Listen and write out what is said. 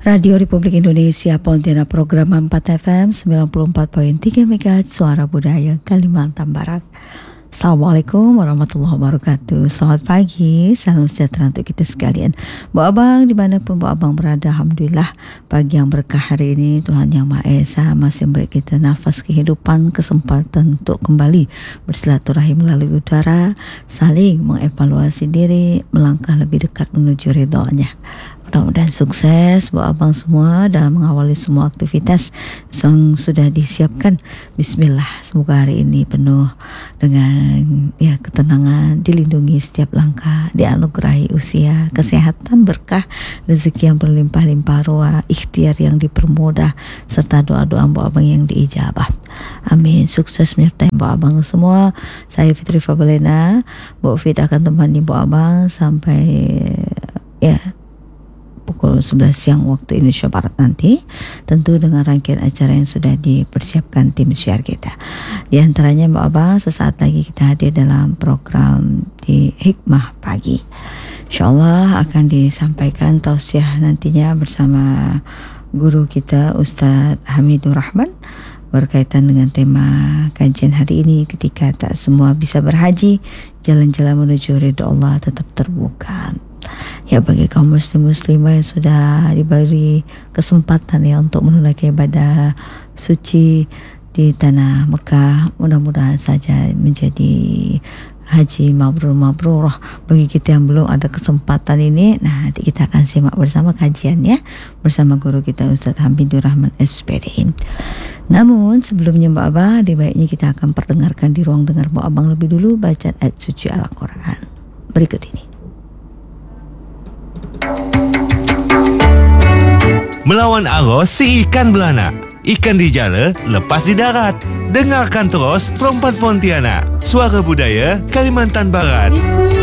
Radio Republik Indonesia Pontianak, program 4 FM 94.3 MHz Suara Budaya Kalimantan Barat. Assalamualaikum warahmatullahi wabarakatuh. Selamat pagi, salam sejahtera untuk kita sekalian. Bu Abang, dimanapun Bu Abang berada, Alhamdulillah pagi yang berkah hari ini Tuhan Yang Maha Esa masih memberi kita nafas kehidupan, kesempatan untuk kembali bersilaturahim melalui udara, saling mengevaluasi diri, melangkah lebih dekat menuju ridhonya. Mudah-mudahan sukses buat abang semua dalam mengawali semua aktivitas yang sudah disiapkan. Bismillah, semoga hari ini penuh dengan ketenangan, dilindungi setiap langkah, dianugerahi usia, kesehatan, berkah, rezeki yang berlimpah-limpah ruah, ikhtiar yang dipermudah, serta doa-doa Bu Abang yang diijabah. Amin. Sukses menyertai Bu Abang semua. Saya Fitri Fabelena, Bu Fit akan temani Bu Abang sampai pukul 11 siang waktu Indonesia Barat nanti, tentu dengan rangkaian acara yang sudah dipersiapkan tim siar kita. Di antaranya Mbak Abang, sesaat lagi kita hadir dalam program di Hikmah Pagi. InsyaAllah akan disampaikan tausiah nantinya bersama guru kita Ustadz Hamidur Rahman berkaitan dengan tema kajian hari ini, ketika tak semua bisa berhaji, jalan-jalan menuju ridha Allah tetap terbuka. Ya, bagi kaum muslim-muslimah yang sudah diberi kesempatan untuk menunaikan ibadah suci di tanah Mekah, mudah-mudahan saja menjadi haji mabrur. Bagi kita yang belum ada kesempatan ini, nanti kita akan simak bersama kajiannya bersama guru kita Ustadz Hamidur Rahman SPD. Namun sebelumnya Mbak Abang, baiknya kita akan perdengarkan di ruang dengar Mbak Abang lebih dulu bacaan ayat suci Al-Quran berikut ini. Melawan arus si ikan beranak, ikan di jala lepas di darat. Dengarkan terus Perempuan Pontianak, Suara Budaya Kalimantan Barat.